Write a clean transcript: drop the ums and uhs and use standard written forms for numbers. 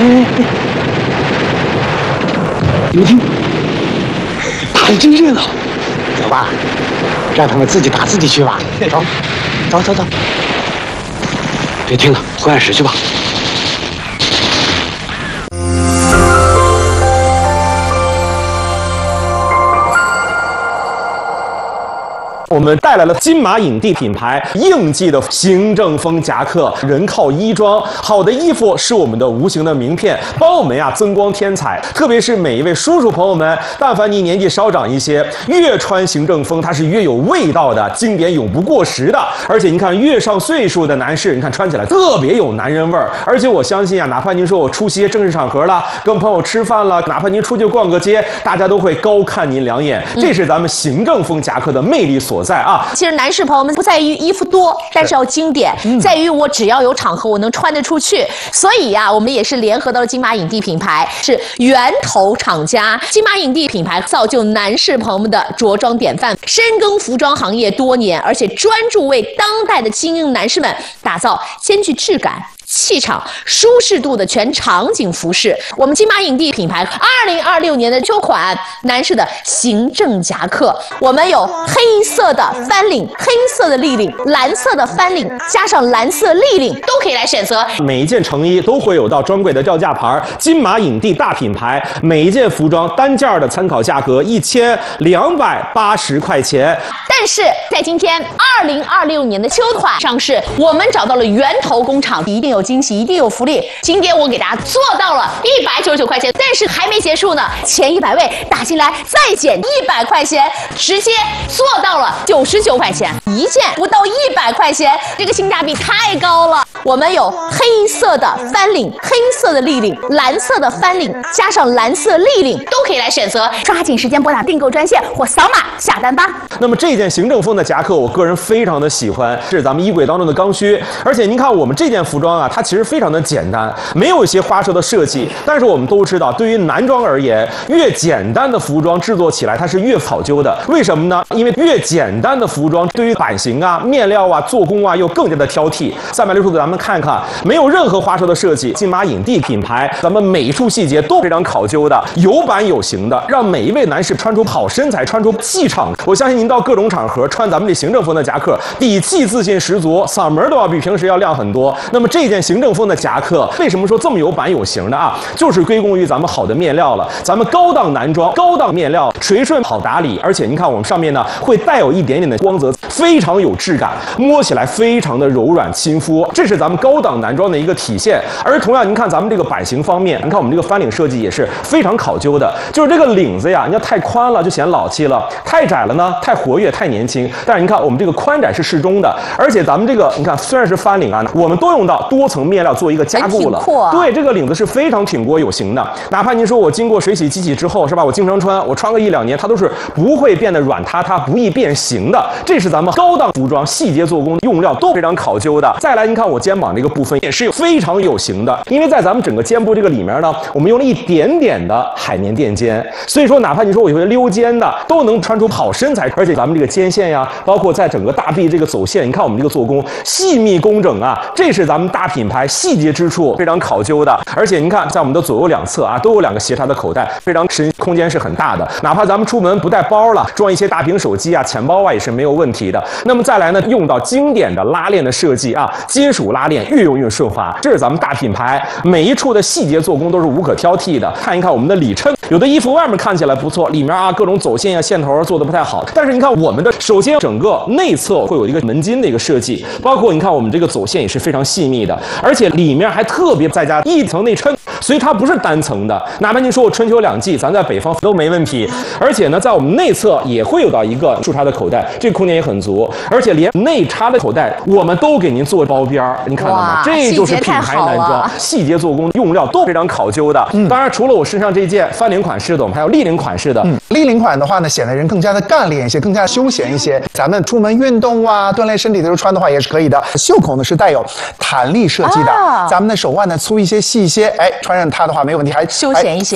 你听，打得真热闹。走吧，让他们自己打自己去吧。走。别听了，回暗室去吧。 我们带来了金马影帝品牌应季的行政风夹克，人靠衣装，好的衣服是我们的无形的名片，帮我们增光添彩。特别是每一位叔叔朋友们，但凡你年纪稍长一些，越穿行政风，它是越有味道的，经典永不过时的。而且你看，越上岁数的男士，你看穿起来特别有男人味儿。而且我相信哪怕您说我出席正式场合了，跟朋友吃饭了，哪怕您出去逛个街，大家都会高看您两眼。这是咱们行政风夹克的魅力所在啊！ 其实男士朋友们不在于衣服多，但是要经典，在于我只要有场合我能穿得出去。所以我们也是联合到了金马影帝品牌，是源头厂家。金马影帝品牌造就男士朋友们的着装典范，深耕服装行业多年，而且专注为当代的精英男士们打造兼具质感、气场、舒适度的全场景服饰。我们金马影帝品牌2026年的秋款男士的行政夹克，我们有黑色的翻领、黑色的立领、蓝色的翻领，加上蓝色立领，都可以来选择。 每一件成衣都会有到专柜的吊价牌，金马影帝大品牌，每一件服装单件的参考价格1280块钱。 但是在今天2026年的秋款上市，我们找到了源头工厂，一定有惊喜，一定有福利。今天我给大家做到了199块钱，但是还没结束呢，前100位打进来再减100块钱，直接做到了99块钱，一件不到100块钱，这个性价比太高了。我们有黑色的翻领、黑色的立领、蓝色的翻领，加上蓝色立领，都可以来选择。抓紧时间拨打订购专线或扫码下单吧。 那么这件行政风的夹克，我个人非常的喜欢，是咱们衣柜当中的刚需。而且您看我们这件服装它其实非常的简单，没有一些花哨的设计。但是我们都知道，对于男装而言，越简单的服装制作起来它是越考究的。为什么呢？因为越简单的服装，对于版型面料做工又更加的挑剔。360度咱们看看，没有任何花哨的设计。金马影帝品牌，咱们每一处细节都非常考究的，有版有型的，让每一位男士穿出好身材，穿出气场。我相信您到各种场合穿咱们这行政风的夹克，底气自信十足，嗓门都要比平时要亮很多。那么这件行政风的夹克，为什么说这么有版有型的就是归功于咱们好的面料了。咱们高档男装、高档面料，垂顺好打理，而且您看我们上面会带有一点点的光泽，非常有质感，摸起来非常的柔软亲肤，这是咱们高档男装的一个体现。而同样您看咱们这个版型方面，您看我们这个翻领设计也是非常考究的，就是这个领子你要太宽了就显老气了，太窄了呢太活跃太年轻。但是您看我们这个宽窄是适中的，而且咱们这个你看虽然是翻领我们都用到多层面料做一个加固了，对，这个领子是非常挺过有型的。哪怕您说我经过水洗机洗之后是吧，我经常穿，我穿个1-2年它都是不会变得软塌塌，不易变形的。这是咱们高档服装细节做工用料都非常考究的。再来您看我肩膀这个部分也是非常有型的，因为在咱们整个肩部这个里面我们用了一点点的海绵垫肩，所以说哪怕你说我有些溜肩的都能穿出好身材。而且咱们这个肩线包括在整个大臂这个走线，你看我们这个做工细密工整这是咱们大品牌细节之处非常考究的。而且您看在我们的左右两侧都有2个斜插的口袋，非常深，空间是很大的。哪怕咱们出门不带包了，装一些大屏手机钱包也是没有问题的。那么再来用到经典的拉链的设计金属拉链越用越顺滑，这是咱们大品牌每一处的细节做工都是无可挑剔的。看一看我们的里衬，有的衣服外面看起来不错，里面各种走线线头做的不太好，但是你看我们的首先整个内侧会有一个门襟的一个设计，包括你看我们这个走线也是非常细密的，而且里面还特别再加一层内衬，所以它不是单层的。哪怕您说我春秋2季咱在北方都没问题。而且呢在我们内侧也会有到一个竖插的口袋，这个空间也很足，而且连内插的口袋我们都给您做包边，你看到吗？这就是品牌男装，细节做工用料都非常考究的。当然除了我身上这件翻领款式的，我们还有立领款式的。 立领款的话呢，显得人更加的干练一些，更加休闲一些。咱们出门运动锻炼身体的时候穿的话也是可以的。袖口呢是带有弹力设计的，咱们的手腕呢粗一些细一些，穿上它的话没有问题，还休闲一些。